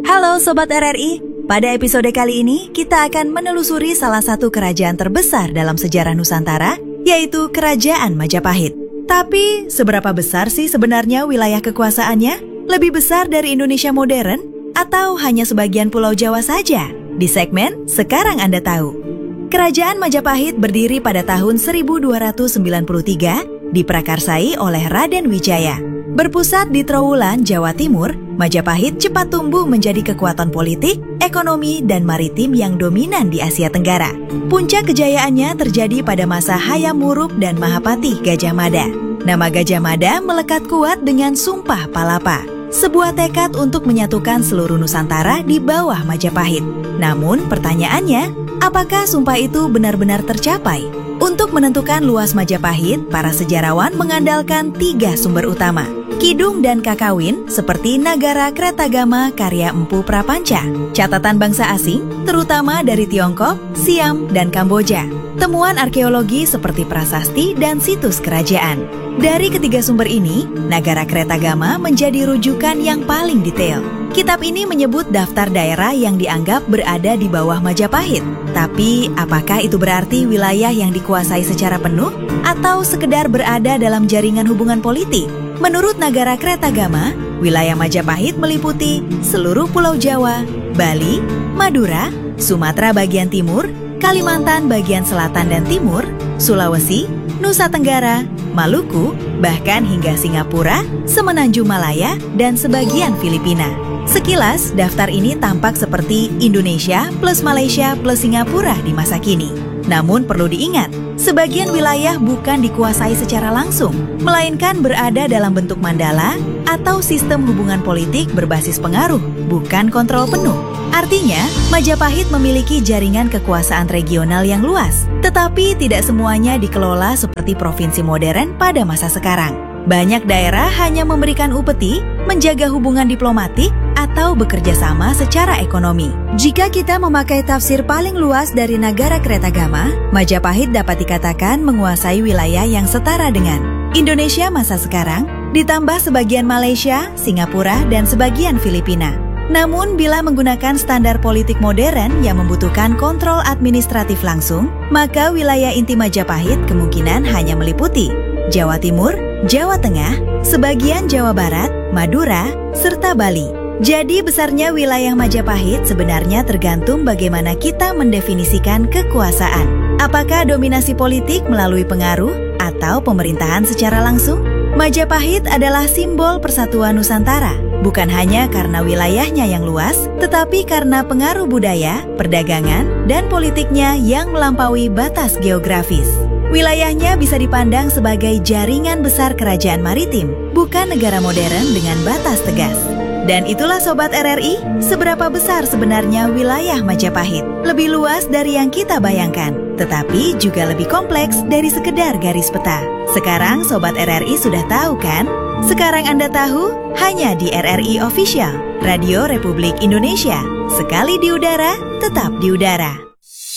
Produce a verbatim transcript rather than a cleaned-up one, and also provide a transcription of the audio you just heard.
Halo Sobat R R I, pada episode kali ini kita akan menelusuri salah satu kerajaan terbesar dalam sejarah Nusantara, yaitu Kerajaan Majapahit. Tapi seberapa besar sih sebenarnya wilayah kekuasaannya? Lebih besar dari Indonesia modern? Atau hanya sebagian Pulau Jawa saja? Di segmen Sekarang Anda Tahu. Kerajaan Majapahit berdiri pada tahun seribu dua ratus sembilan puluh tiga, diprakarsai oleh Raden Wijaya. Berpusat di Trowulan, Jawa Timur, Majapahit cepat tumbuh menjadi kekuatan politik, ekonomi, dan maritim yang dominan di Asia Tenggara. Puncak kejayaannya terjadi pada masa Hayam Wuruk dan Mahapati Gajah Mada. Nama Gajah Mada melekat kuat dengan Sumpah Palapa, sebuah tekad untuk menyatukan seluruh Nusantara di bawah Majapahit. Namun pertanyaannya, apakah sumpah itu benar-benar tercapai? Untuk menentukan luas Majapahit, para sejarawan mengandalkan tiga sumber utama. Kidung dan Kakawin seperti Nagara Kretagama karya Empu Prapanca, catatan bangsa asing terutama dari Tiongkok, Siam, dan Kamboja, temuan arkeologi seperti prasasti dan situs kerajaan. Dari ketiga sumber ini, Nagara Kretagama menjadi rujukan yang paling detail. Kitab ini menyebut daftar daerah yang dianggap berada di bawah Majapahit. Tapi, apakah itu berarti wilayah yang dikuasai secara penuh atau sekedar berada dalam jaringan hubungan politik? Menurut Nagara Kretagama, wilayah Majapahit meliputi seluruh Pulau Jawa, Bali, Madura, Sumatera bagian timur, Kalimantan bagian selatan dan timur, Sulawesi, Nusa Tenggara, Maluku, bahkan hingga Singapura, Semenanjung Malaya, dan sebagian Filipina. Sekilas, daftar ini tampak seperti Indonesia plus Malaysia plus Singapura di masa kini. Namun perlu diingat, sebagian wilayah bukan dikuasai secara langsung, melainkan berada dalam bentuk mandala atau sistem hubungan politik berbasis pengaruh, bukan kontrol penuh. Artinya, Majapahit memiliki jaringan kekuasaan regional yang luas, tetapi tidak semuanya dikelola seperti provinsi modern pada masa sekarang. Banyak daerah hanya memberikan upeti, menjaga hubungan diplomatik, atau bekerja sama secara ekonomi. Jika kita memakai tafsir paling luas dari Nagara Kretagama, Majapahit dapat dikatakan menguasai wilayah yang setara dengan Indonesia masa sekarang, ditambah sebagian Malaysia, Singapura, dan sebagian Filipina. Namun, bila menggunakan standar politik modern yang membutuhkan kontrol administratif langsung, maka wilayah inti Majapahit kemungkinan hanya meliputi Jawa Timur, Jawa Tengah, sebagian Jawa Barat, Madura, serta Bali. Jadi besarnya wilayah Majapahit sebenarnya tergantung bagaimana kita mendefinisikan kekuasaan. Apakah dominasi politik melalui pengaruh atau pemerintahan secara langsung? Majapahit adalah simbol persatuan Nusantara, bukan hanya karena wilayahnya yang luas, tetapi karena pengaruh budaya, perdagangan, dan politiknya yang melampaui batas geografis. Wilayahnya bisa dipandang sebagai jaringan besar kerajaan maritim, bukan negara modern dengan batas tegas. Dan itulah Sobat R R I, seberapa besar sebenarnya wilayah Majapahit. Lebih luas dari yang kita bayangkan, tetapi juga lebih kompleks dari sekedar garis peta. Sekarang Sobat R R I sudah tahu kan? Sekarang Anda tahu, hanya di R R I Official, Radio Republik Indonesia. Sekali di udara, tetap di udara.